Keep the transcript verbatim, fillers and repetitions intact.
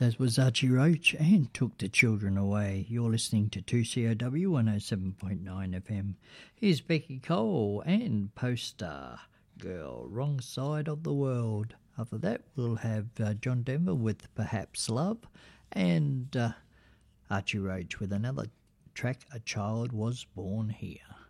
That was Archie Roach and Took the Children Away. You're listening to two C O W one oh seven point nine F M. Here's Becky Cole and Poster Girl, Wrong Side of the World. After that, we'll have uh, John Denver with Perhaps Love and uh, Archie Roach with another track, A Child Was Born Here.